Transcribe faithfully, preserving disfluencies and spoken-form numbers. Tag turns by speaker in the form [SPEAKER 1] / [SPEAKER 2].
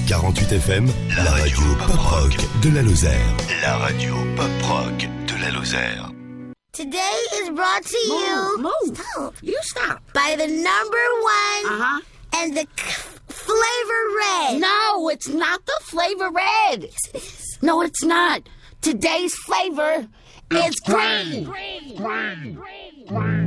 [SPEAKER 1] quarante-huit F M, la radio pop-rock de la Lozère.
[SPEAKER 2] La radio pop-rock de la Lozère.
[SPEAKER 3] Today is brought to you...
[SPEAKER 4] Move, move.
[SPEAKER 3] Stop.
[SPEAKER 4] You stop.
[SPEAKER 3] By the number one
[SPEAKER 4] Uh-huh.
[SPEAKER 3] and the c- flavor red.
[SPEAKER 4] No, it's not the flavor red.
[SPEAKER 3] Yes, it is.
[SPEAKER 4] No, it's not. Today's flavor is green.
[SPEAKER 5] Green, green, green, green.